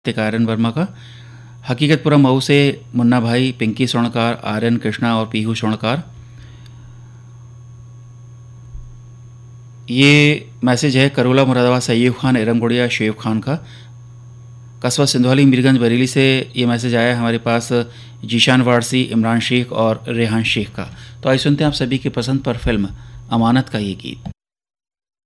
आर्यन वर्मा का। हकीकतपुरा मऊ से मुन्ना भाई, पिंकी स्वर्णकार, आर्यन कृष्णा और पीहू स्वर्णकार। ये मैसेज है करोला मुरादाबाद सैय्यूब खान, एरमगुड़िया शेव खान का। कस्बा सिंधवाली मीरगंज बरेली से ये मैसेज आया हमारे पास जीशान वारसी, इमरान शेख और रेहान शेख का। तो आइए सुनते हैं आप सभी की पसंद पर फिल्म अमानत का ये गीत।